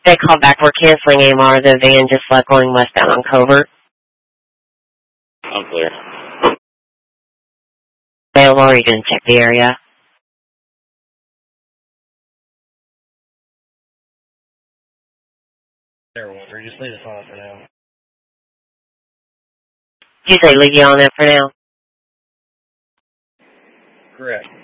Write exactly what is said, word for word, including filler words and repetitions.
They called back. We're canceling A M R. The van just left going westbound on Covert. I'm clear. Available, or are you going to check the area? There, Walter. Just leave this on for now. Did you say leave you on there for now? Correct.